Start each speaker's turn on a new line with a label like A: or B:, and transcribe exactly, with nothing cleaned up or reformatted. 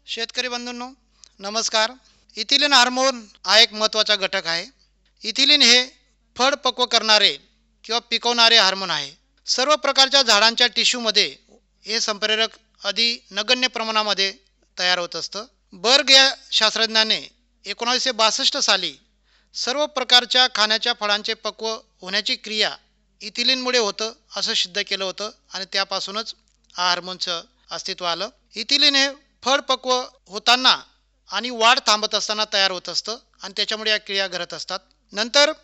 A: शेतकरी बंधूंनो नमस्कार. Ethylene hormone हा एक महत्त्वाचा घटक आहे. इथिलीन हे फळ पक्व करणारे किंवा पिकवणारे हार्मोन आहे. सर्व प्रकारच्या झाडांच्या टिश्यूमध्ये हे संप्रेरक अति नगण्य प्रमाणामध्ये तयार होत असतं. बर्ग या शास्त्रज्ञाने एकोणावीसशे बासष्ट साली सर्व प्रकारच्या खाण्याच्या फळांचे पक्व होण्याची क्रिया इथिलीनमुळे होतं असं सिद्ध केलं होतं आणि त्यापासूनच हा हार्मोनचं अस्तित्व आलं. इथिलीन हे फळ पक्व होताना आणि वाढ थांबत असताना तयार होत असतं आणि त्याच्यामुळे या क्रिया घडत असतात. नंतर